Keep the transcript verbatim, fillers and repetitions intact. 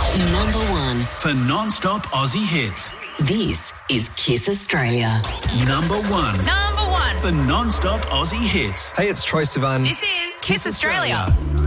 Number one. For non-stop Aussie hits. This is Kiss Australia. Number one. Number one. For non-stop Aussie hits. Hey, it's Troye Sivan. This is Kiss Australia.